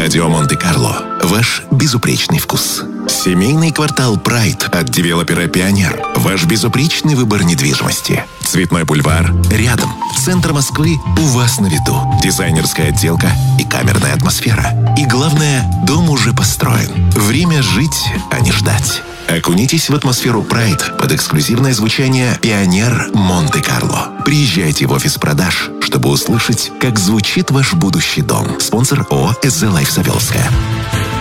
Стадио Монте-Карло. Ваш безупречный вкус. Семейный квартал Прайд от девелопера Пионер. Ваш безупречный выбор недвижимости. Цветной бульвар рядом. Центр Москвы у вас на виду. Дизайнерская отделка и камерная атмосфера. И главное, дом уже построен. Время жить, а не ждать. Окунитесь в атмосферу Прайд под эксклюзивное звучание «Пионер Монте-Карло». Приезжайте в офис продаж, чтобы услышать, как звучит ваш будущий дом. Спонсор ООО «СЗ Лайф Савеловская».